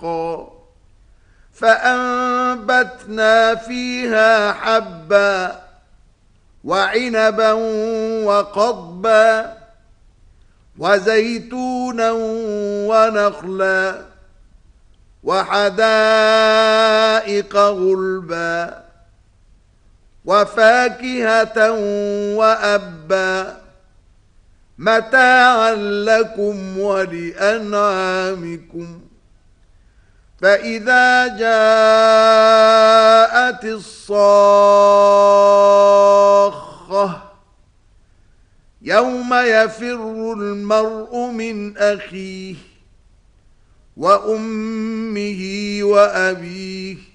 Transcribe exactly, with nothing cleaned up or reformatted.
دحقا فأنبتنا فيها حبا وعنبا وقضبا وزيتونا ونخلا وحدائق غلبا وفاكهة وأبا متاعا لكم ولأنعامكم فإذا جاءت الصاخة يوم يفر المرء من أخيه وأمه وأبيه